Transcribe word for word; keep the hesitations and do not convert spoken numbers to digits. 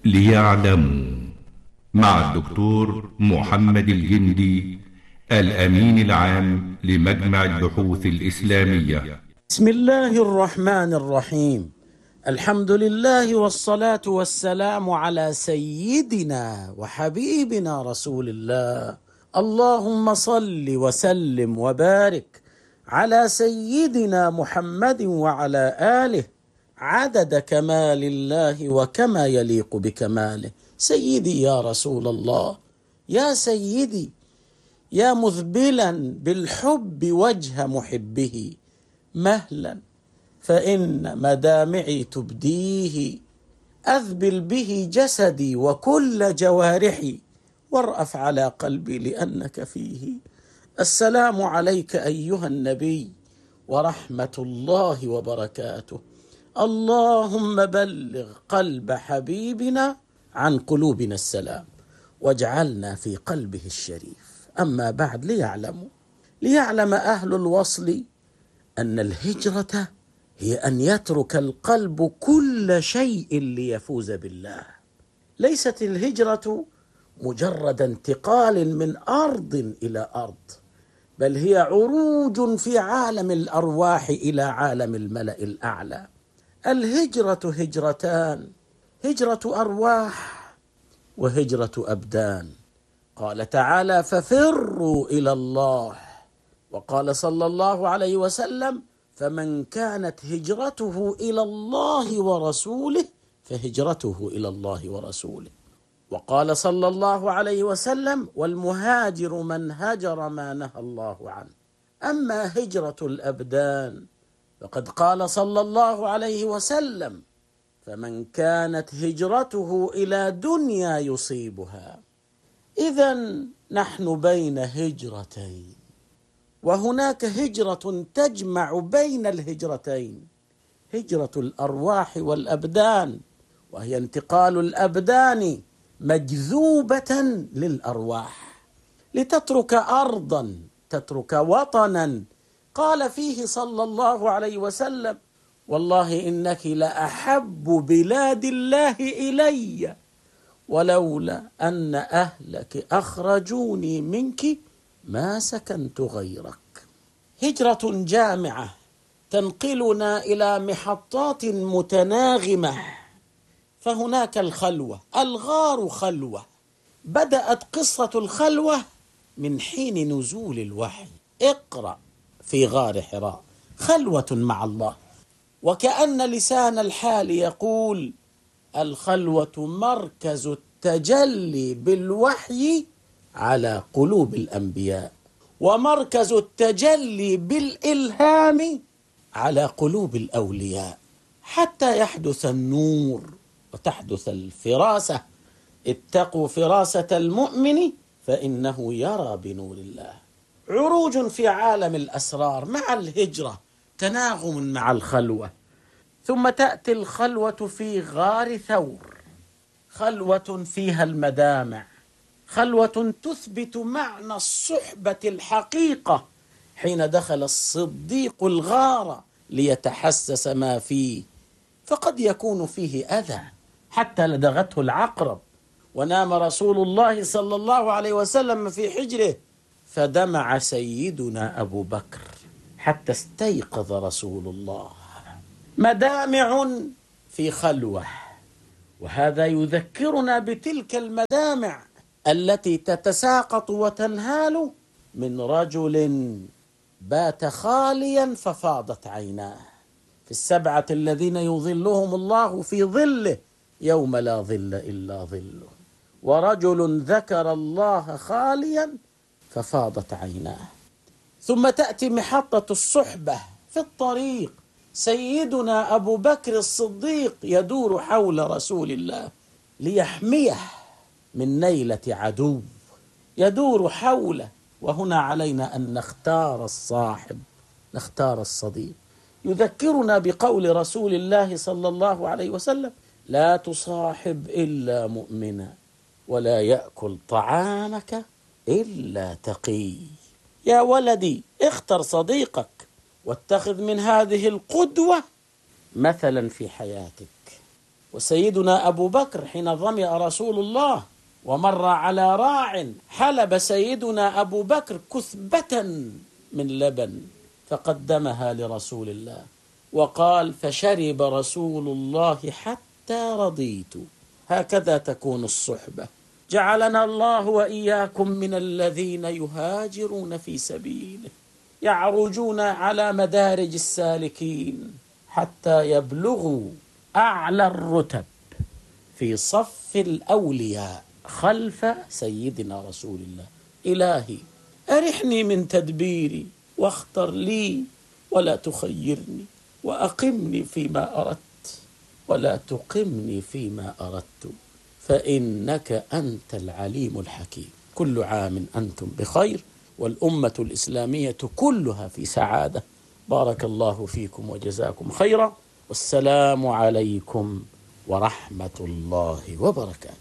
ليعلموا مع الدكتور محمد الجندي، الأمين العام لمجمع البحوث الإسلامية. بسم الله الرحمن الرحيم. الحمد لله والصلاة والسلام على سيدنا وحبيبنا رسول الله. اللهم صل وسلم وبارك على سيدنا محمد وعلى آله عدد كمال الله وكما يليق بكماله. سيدي يا رسول الله، يا سيدي، يا مذبلا بالحب وجه محبه، مهلا فإن مدامعي تبديه، أذبل به جسدي وكل جوارحي، وارأف على قلبي لأنك فيه. السلام عليك أيها النبي ورحمة الله وبركاته. اللهم بلغ قلب حبيبنا عن قلوبنا السلام، واجعلنا في قلبه الشريف. أما بعد، ليعلموا ليعلم أهل الوصل أن الهجرة هي أن يترك القلب كل شيء ليفوز بالله. ليست الهجرة مجرد انتقال من أرض إلى أرض، بل هي عروج في عالم الأرواح إلى عالم الملأ الأعلى. الهجرة هجرتان: هجرة أرواح وهجرة أبدان. قال تعالى: ففروا إلى الله. وقال صلى الله عليه وسلم: فمن كانت هجرته إلى الله ورسوله فهجرته إلى الله ورسوله. وقال صلى الله عليه وسلم: والمهاجر من هجر ما نهى الله عنه. أما هجرة الأبدان فقد قال صلى الله عليه وسلم: فمن كانت هجرته إلى دنيا يصيبها. إذن نحن بين هجرتين، وهناك هجرة تجمع بين الهجرتين: هجرة الأرواح والأبدان، وهي انتقال الأبدان مجذوبة للأرواح لتترك أرضا، تترك وطنا قال فيه صلى الله عليه وسلم: والله إنك لأحب بلاد الله إلي ولولا أن أهلك أخرجوني منك ما سكنت غيرك. هجرة جامعة تنقلنا إلى محطات متناغمة. فهناك الخلوة، الغار خلوة. بدأت قصة الخلوة من حين نزول الوحي: اقرأ في غار حراء، خلوة مع الله. وكأن لسان الحال يقول: الخلوة مركز التجلي بالوحي على قلوب الأنبياء، ومركز التجلي بالإلهام على قلوب الأولياء، حتى يحدث النور وتحدث الفراسة. اتقوا فراسة المؤمن فإنه يرى بنور الله. عروج في عالم الأسرار مع الهجرة، تناغم مع الخلوة. ثم تأتي الخلوة في غار ثور، خلوة فيها المدامع، خلوة تثبت معنى الصحبة الحقيقة. حين دخل الصديق الغار ليتحسس ما فيه، فقد يكون فيه أذى حتى لدغته العقرب، ونام رسول الله صلى الله عليه وسلم في حجره، فدمع سيدنا أبو بكر حتى استيقظ رسول الله. مدامع في خلوة، وهذا يذكرنا بتلك المدامع التي تتساقط وتنهال من رجل بات خاليا ففاضت عيناه. في السبعة الذين يظلهم الله في ظله يوم لا ظل إلا ظله: ورجل ذكر الله خاليا ففاضت عيناه. ثم تأتي محطة الصحبة في الطريق: سيدنا أبو بكر الصديق يدور حول رسول الله ليحميه من نيلة عدو، يدور حوله. وهنا علينا أن نختار الصاحب، نختار الصديق. يذكرنا بقول رسول الله صلى الله عليه وسلم: لا تصاحب إلا مؤمنا، ولا يأكل طعامك إلا تقي. يا ولدي، اختر صديقك واتخذ من هذه القدوة مثلا في حياتك. وسيدنا أبو بكر حين ظمأ رسول الله ومر على راع حلب سيدنا أبو بكر كثبة من لبن فقدمها لرسول الله وقال فشرب رسول الله حتى رضيت. هكذا تكون الصحبة. جعلنا الله وإياكم من الذين يهاجرون في سبيله يعرجون على مدارج السالكين حتى يبلغوا أعلى الرتب في صف الأولياء خلف سيدنا رسول الله. إلهي أرحني من تدبيري واختر لي ولا تخيرني، وأقمني فيما أردت ولا تقمني فيما أردت، فإنك أنت العليم الحكيم. كل عام أنتم بخير والأمة الإسلامية كلها في سعادة. بارك الله فيكم وجزاكم خيرا، والسلام عليكم ورحمة الله وبركاته.